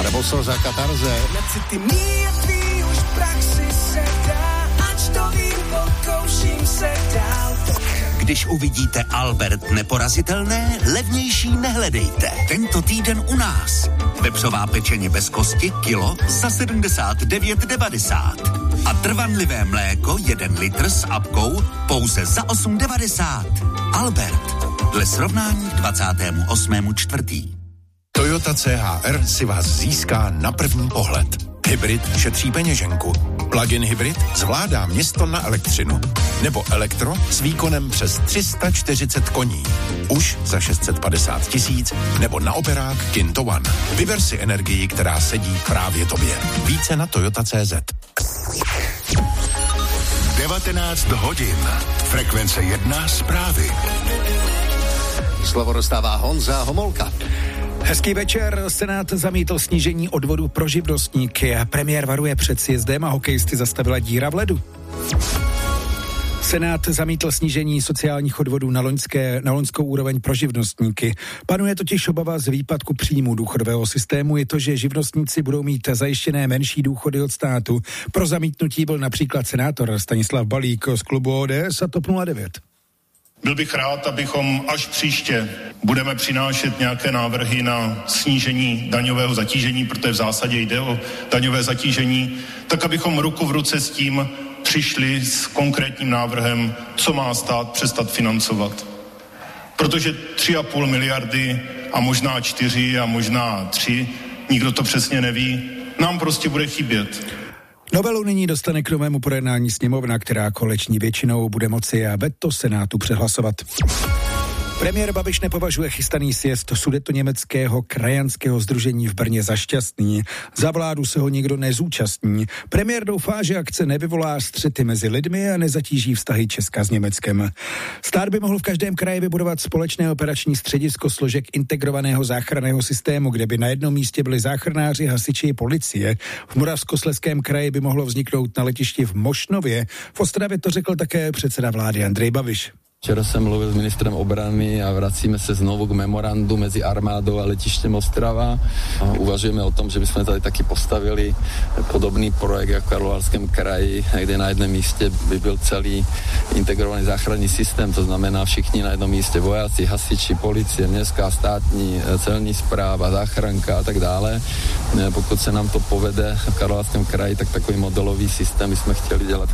nebo Slza katarze. Už v praxi se dá, ač to vím, pokouším se dál. Když uvidíte Albert neporazitelné, levnější nehledejte. Tento týden u nás. Vepřová pečeně bez kosti kilo za 79,90. A trvanlivé mléko 1 litr s apkou pouze za 8,90. Albert. Dle srovnání k 28.4. Toyota CHR si vás získá na první pohled. Hybrid šetří peněženku. Plug-in hybrid zvládá město na elektřinu. Nebo elektro s výkonem přes 340 koní. Už za 650 000 nebo na operák Kinto One. Vyber si energii, která sedí právě tobě. Více na Toyota.cz. 19 hodin. Frekvence 1 zprávy. Slovo dostává Honza Homolka. Hezký večer. Senát zamítl snížení odvodů pro živnostníky. Premiér varuje před sjezdem a hokejisty zastavila díra v ledu. Senát zamítl snížení sociálních odvodů na loňskou úroveň pro živnostníky. Panuje totiž obava z výpadku příjmů důchodového systému. Je to, že živnostníci budou mít zajištěné menší důchody od státu. Pro zamítnutí byl například senátor Stanislav Balík z klubu ODS a TOP 09. Byl bych rád, abychom až příště budeme přinášet nějaké návrhy na snížení daňového zatížení, protože v zásadě jde o daňové zatížení, tak abychom ruku v ruce s tím přišli s konkrétním návrhem, co má stát přestat financovat. Protože 3,5 miliardy a možná 4 a možná 3, nikdo to přesně neví, nám prostě bude chybět. Novelu nyní dostane k novému projednání sněmovna, která koaliční většinou bude moci veto Senátu přehlasovat. Premiér Babiš nepovažuje chystaný sjezd Sudetoněmeckého krajanského sdružení v Brně za šťastný. Za vládu se ho nikdo nezúčastní. Premiér doufá, že akce nevyvolá střety mezi lidmi a nezatíží vztahy Česka s Německem. Stát by mohl v každém kraji vybudovat společné operační středisko složek integrovaného záchranného systému, kde by na jednom místě byli záchranáři, hasiči i policie. V Moravskoslezském kraji by mohlo vzniknout na letišti v Mošnově. V Ostravě to řekl také předseda vlády Andrej Babiš. Včera jsem mluvil s ministrem obrany a vracíme se znovu k memorandu mezi armádou a letištěm Ostrava. A uvažujeme o tom, že bychom tady taky postavili podobný projekt jako v Karlovarském kraji, kde na jednom místě by byl celý integrovaný záchranný systém, to znamená všichni na jednom místě, vojáci, hasiči, policie, městská, státní, celní správa, záchranka a tak dále. Pokud se nám to povede v Karlovarském kraji, tak takový modelový systém bychom chtěli dělat.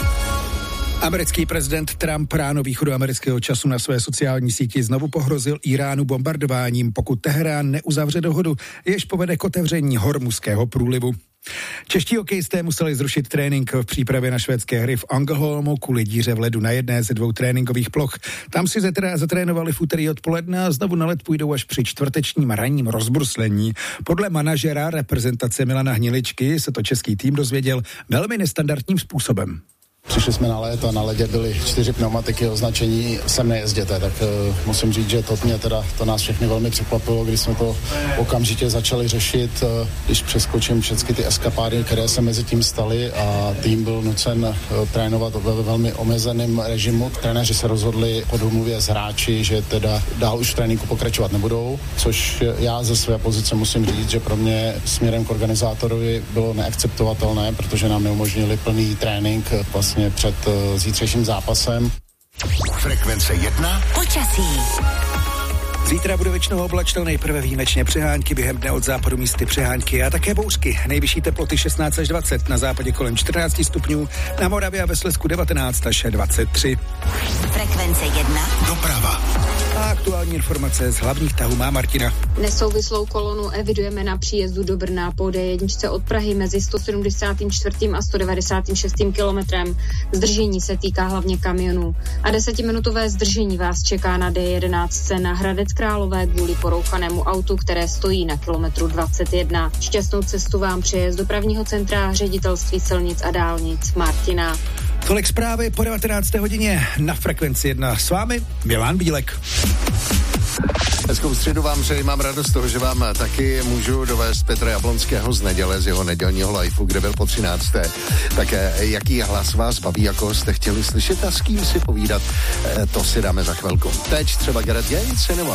Americký prezident Trump ráno východoamerického času na své sociální síti znovu pohrozil Iránu bombardováním, pokud Teherán neuzavře dohodu, jež povede k otevření Hormuzského průlivu. Čeští hokejisté museli zrušit trénink v přípravě na švédské hry v Ängelholmu kvůli díře v ledu na jedné ze 2 tréninkových ploch. Tam si zatrénovali v úterý odpoledne a znovu na led půjdou až při čtvrtečním ranním rozbruslení. Podle manažera reprezentace Milana Hniličky se to český tým dozvěděl velmi nestandardním způsobem. Přišli jsme na led a na ledě byly 4 pneumatiky označení sem nejezděte, tak musím říct, že to nás všechny velmi překvapilo, když jsme to okamžitě začali řešit, když přeskočím všechny ty eskapády, které se mezi tím staly a tým byl nucen trénovat ve velmi omezeném režimu. Trenéři se rozhodli po domluvě s hráči, že teda dál už v tréninku pokračovat nebudou, což já ze své pozice musím říct, že pro mě směrem k organizátorovi bylo neakceptovatelné, protože nám neumožnili plný trénink vlastně před zítřejším zápasem. Frekvence 1. Počasí. Zítra bude většinou oblačno, nejprve výjimečně přehánky, během dne od západu místy přehánky a také bouřky. Nejvyšší teploty 16 až 20, na západě kolem 14 stupňů, na Moravě a ve Slezsku 19 až 23. Frekvence 1. Doprava. A aktuální informace z hlavních tahů má Martina. Nesouvislou kolonu evidujeme na příjezdu do Brna po D1 od Prahy mezi 174. a 196. kilometrem. Zdržení se týká hlavně kamionů. A 10minutové zdržení vás čeká na D11 na Hradec Králové kvůli porouchanému autu, které stojí na kilometru 21. Šťastnou cestu vám přeje z dopravního centra Ředitelství silnic a dálnic Martina. Tolik zprávy po 19. hodině na Frekvenci 1. S vámi Milan Bílek. Hezkou středu vám přeji, mám radost toho, že vám taky můžu dovést Petra Jablonského z neděle, z jeho nedělního lifeu, kde byl po 13. Tak jaký hlas vás baví, jako jste chtěli slyšet a s kým si povídat, to si dáme za chvilku. Teď třeba Gareth Gates nebo